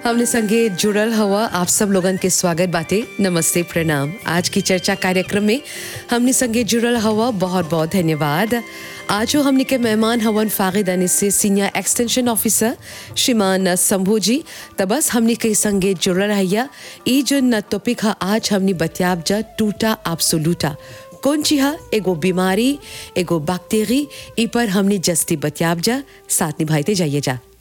हमने संगे जुड़ल हवा आप सब लोगन के स्वागत बाटे। नमस्ते, प्रणाम। आज की चर्चा कार्यक्रम में हमने संगे जुड़ल हवा, बहुत बहुत धन्यवाद। आज हमने के मेहमान हवन फागिद अनिस से सीनियर एक्सटेंशन ऑफिसर श्रीमान शंभू जी। तबस हमने के संगे जुड़ल रहिया। ई जो न टॉपिक है आज हमने बतियाब जा टूटा एब्सोल्यूटा कौन ची है, एगो बीमारी एगो बैक्टीरी, ई पर हमने जस्ती बतियाब जा, साथ निभाते जाइए जा।